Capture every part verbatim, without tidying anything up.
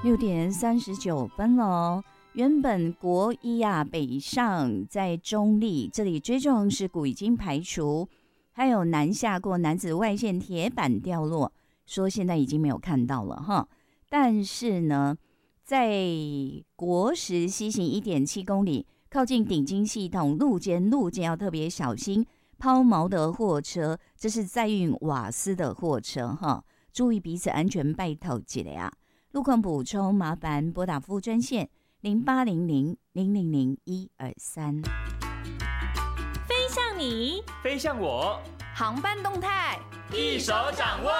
六点三十九分了。原本国一啊北上在中立，这里追踪事故已经排除，还有南下过男子外线铁板掉落，说现在已经没有看到了哈。但是呢，在国十西行 一点七公里，靠近顶金系统路肩，路肩要特别小心抛锚的货车，这是载运瓦斯的货车哈，注意彼此安全，拜托一下啊。路况补充，麻烦拨打服务专线零八零零零零零一二三。 飞向你， 飞向我， 航班动态一手掌握。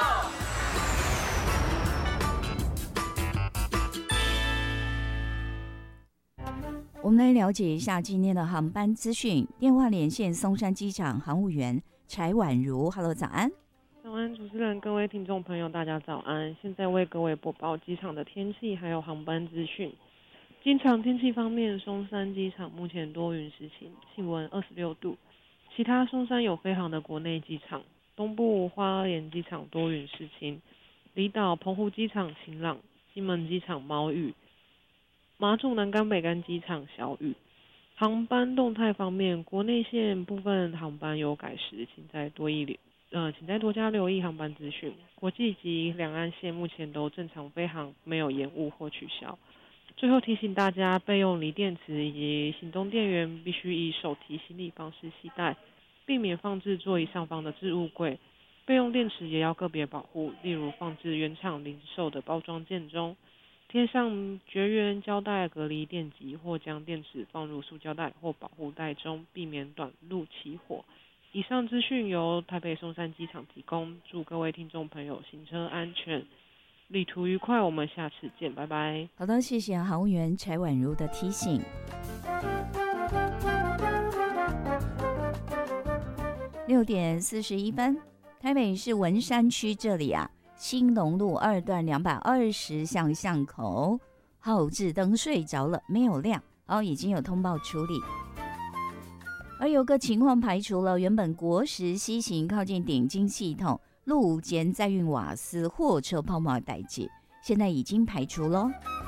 我们来了解一下今天的航班资讯。电话连线松山机场航务员柴婉如 ，Hello， 早安。 早安，主持人，各位听众朋友，大家早安。现在为各位播报机场的天气还有航班资讯。机场天气方面，松山机场目前多云时晴，气温二十六度。其他松山有飞航的国内机场，东部花莲机场多云时晴，离岛澎湖机场晴朗，金门机场毛雨，马祖南竿北竿机场小雨。航班动态方面，国内线部分航班有改时，请再多一留。呃，请再多加留意航班资讯。国际及两岸线目前都正常飞航，没有延误或取消。最后提醒大家，备用锂电池以及行动电源必须以手提行李方式携带，避免放置座椅上方的置物柜。备用电池也要个别保护，例如放置原厂零售的包装件中，贴上绝缘胶带隔离电极，或将电池放入塑胶袋或保护袋中，避免短路起火。以上资讯由台北松山机场提供，祝各位听众朋友行车安全，旅途愉快，我们下次见，拜拜。 好的，谢谢航务员柴婉如的提醒。六点四十一分，台北市文山区这里啊，兴隆路二段两百二十巷巷口，后置灯睡着了，没有亮，哦，已经有通报处理。而有个情况排除了，原本国十西行靠近顶金系统路肩载运瓦斯货车抛锚的代志，现在已经排除咯。